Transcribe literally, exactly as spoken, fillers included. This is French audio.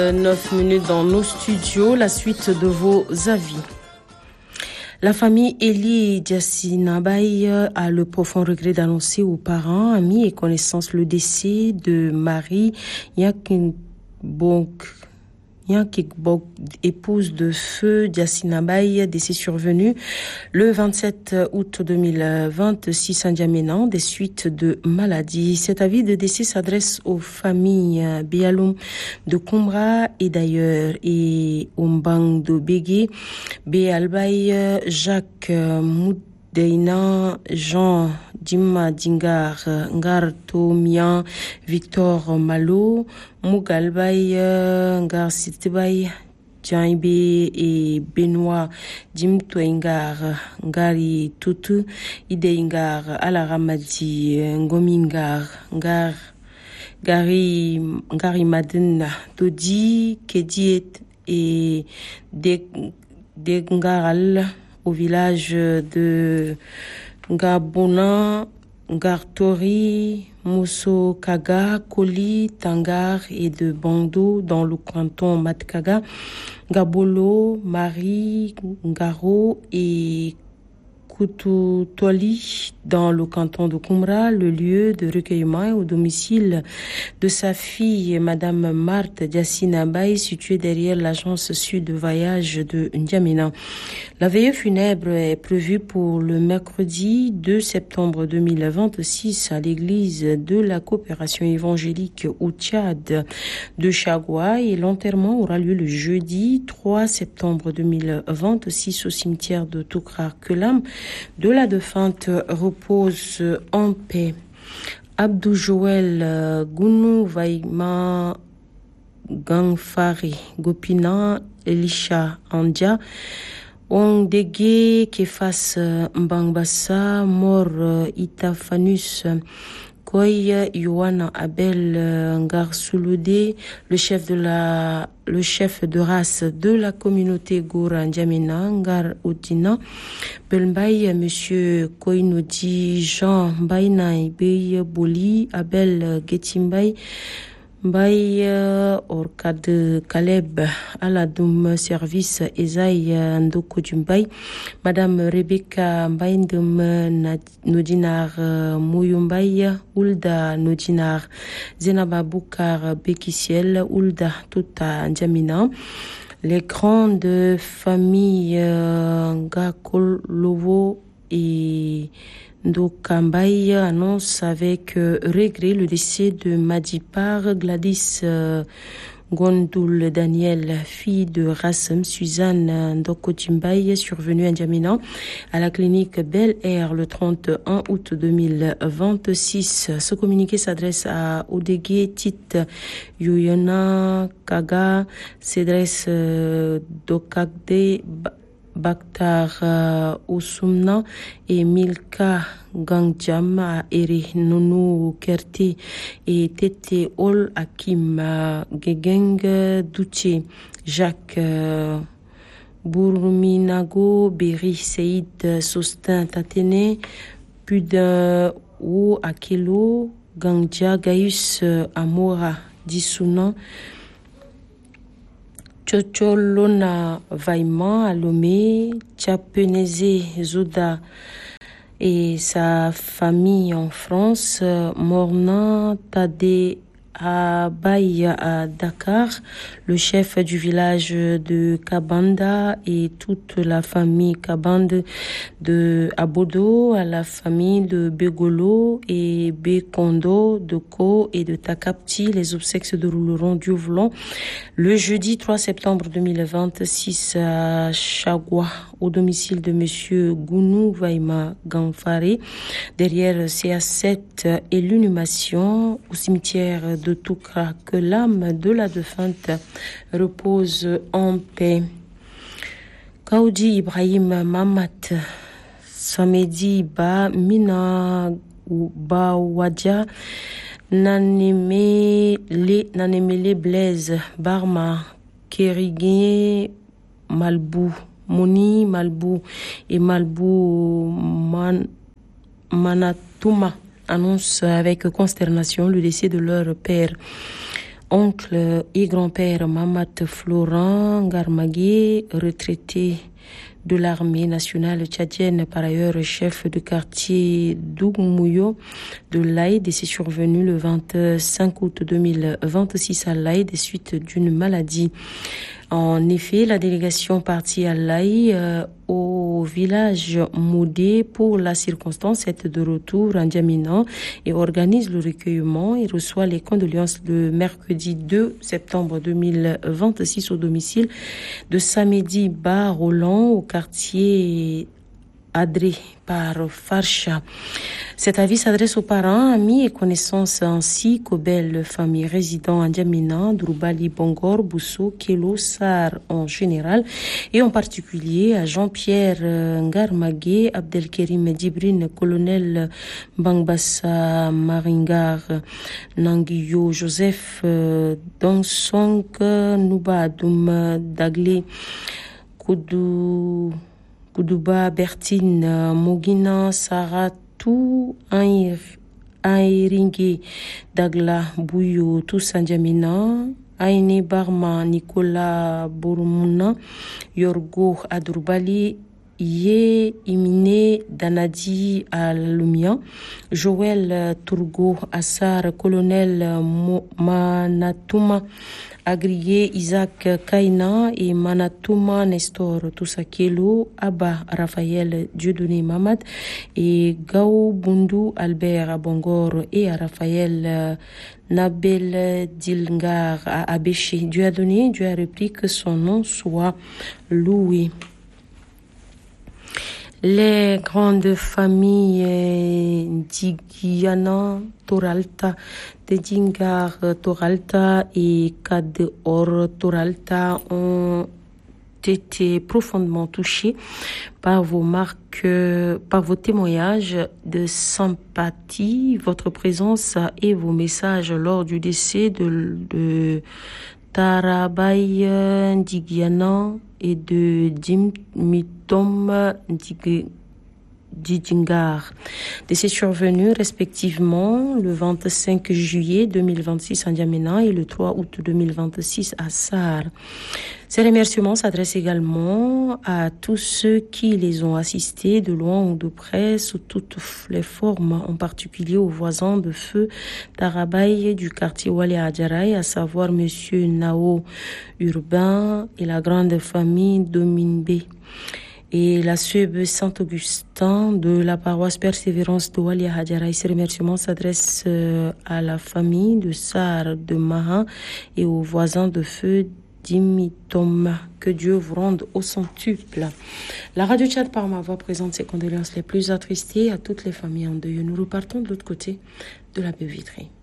neuf minutes dans nos studios, la suite de vos avis. La famille Eli Diassinabaye a le profond regret d'annoncer aux parents, amis et connaissances le décès de Marie Yakinbok. Yankikbok, épouse de feu Diassinabaye, décès survenu le vingt-sept août deux mille vingt-six à N'Djamena des suites de maladie. Cet avis de décès s'adresse aux familles Bialoum de Koumra et d'ailleurs et Ombang de Bégué, Béalbaye, Jacques Moudeina, Jean Dima Dingar, Ngar Tomian, Victor Malo, Mougalbaye, Ngar Sitibay, Djaïbe et Benoît Dimtoengar, Ngari Tutu, Ideingar, Alaramadi, Ngomingar, Ngar, Gari, Ngari Madina, Dodi, Kediet et Dengaral au village de Ngabona, Ngartori, Mousso Kaga, Koli, Tangar et de Bando dans le canton Matkaga, Gabolo, Marie, Ngaro et Koutoutoali dans le canton de Koumra, le lieu de recueillement au domicile de sa fille, Madame Marthe Diassinabaye, située derrière l'agence sud de voyage de N'Djamena. La veillée funèbre est prévue pour le mercredi deux septembre deux mille vingt-six à l'église de la coopération évangélique au Tchad de Chagua et l'enterrement aura lieu le jeudi trois septembre deux mille vingt-six au cimetière de Toukrar-Kelam. De la défunte repose en paix. Abdou Joël Gounou Vaïma Gangfari Gopina Elisha Andia Ondege Kefas Mbangbassa Mor Itafanus Koy Yoana Abel Ngarsouloudé, le chef de la le chef de race de la communauté Goura N'Djamena, Ngar Odina, Belmbaye, monsieur Koinodi Jean Mbaïnaï Bey Boli, Abel Getimbay, Mbaye Orkad Kaleb, Aladoum Service Ezaï Ndoko Djumbay, Madame Rebecca Mbaïndem Nodinar Mouyumbaye, Oulda Nodinar, Zenaba Boukar Bekisiel, Oulda Tota N'Djamena. Les grandes familles Ngakolovo et Ndokambaye annonce avec euh, regret le décès de Madipar Gladys euh, Gondoul Daniel, fille de Rassam Suzanne Ndokotimbaye, survenue à N'Djamena à la clinique Bel Air le trente et un août deux mille vingt-six. Ce communiqué s'adresse à Odege Tit Yoyona Kaga, s'adresse euh, Dokagde Bakhtar uh, Oussoumna et Milka Gangjam à Eri Nounou Kerti et Tete Ol Hakim uh, Gegeng Douché, Jacques uh, Bourminago Beri Seyd Sostin Tatene Puda Ou Akelo Gangja Gaius uh, Amora Dissouna Tchotcholona Vaima Alomé, Tchapeneze Zoda et sa famille en France, Morna Tade Abaye à Dakar, le chef du village de Kabanda et toute la famille Kabande de Abodo, à la famille de Begolo et Bekondo, de Ko et de Takapti. Les obsèques se dérouleront du Vlon le jeudi trois septembre deux mille vingt-six à Chagua, au domicile de monsieur Gounou Vaima Ganfare, derrière C A sept et l'inhumation au cimetière de Toukra, que l'âme de la défunte repose en paix. Kaoudi Ibrahim Mamat Samedi Ba Mina Ba Wadja Nanemele Nanemele Blaise Barma Kerigé Malbou Moni Malbou et Malbou Man, Manatouma annonce avec consternation le décès de leur père. oncle et grand-père Mamat Florent Garmagué, retraité de l'armée nationale tchadienne, par ailleurs chef de quartier d'Ougmouyo de l'Aïd, et c'est survenu le vingt-cinq août deux mille vingt-six à l'Aïd des suites d'une maladie. En effet, la délégation partie à l'Aïd euh, au village Moudé pour la circonstance est de retour en Djamena et organise le recueillement et reçoit les condoléances le mercredi deux septembre deux mille vingt-six au domicile de Samedi Ba Roland au quartier Adré par Farcha. Cet avis s'adresse aux parents, amis et connaissances ainsi qu'aux belles familles résidant en Djamena, Droubali, Bongor, Bousso, Kelo, Sar en général et en particulier à Jean-Pierre Ngarmagué, Abdelkerim Djibrine, colonel Bangbassa Maringar, Nanguyo, Joseph Donsong, Nouba Adoum, Daglé, Koudou, Koudouba, Bertine, Mogina, Saratou, Aïringue, Dagla, Bouyo, Toussaint Djamena, Aïné Barma, Nicolas Bourmouna, Yorgo Adourbali, Yé Imine Danadi Alumia, Joël Tourgo Assar, colonel Manatouma Agrié, Isaac Kaina et Manatouma Nestor Toussakelo, Abba Raphaël Dieudonné Mamad et Gao Bundu Albert Abongor et à Raphaël Nabel Dilngar à Abéché. Dieu a donné, Dieu a repris, que son nom soit loué. Les grandes familles d'Igiana, Toralta, Dedingar, Toralta et Kadeor Toralta ont été profondément touchés par vos marques, par vos témoignages de sympathie, votre présence et vos messages lors du décès de, de Tarabaï Ndigiana et de Dimitom Didingar. Décès survenus respectivement le vingt-cinq juillet deux mille vingt-six à N'Djamena et le trois août deux mille vingt-six à Sar. Ces remerciements s'adressent également à tous ceux qui les ont assistés de loin ou de près sous toutes les formes, en particulier aux voisins de feu d'Arabaï du quartier Wali Adjaraï, à savoir Monsieur Nao Urbain et la grande famille Dominbe. Et la S U E B Saint-Augustin de la paroisse Persévérance de Wali Hadjaraï. Ces remerciements s'adressent à la famille de Sar de Maha et aux voisins de feu d'Imitom. Que Dieu vous rende au centuple. La radio Tchad par ma voix présente ses condoléances les plus attristées à toutes les familles en deuil. Nous repartons de l'autre côté de la baie vitrée.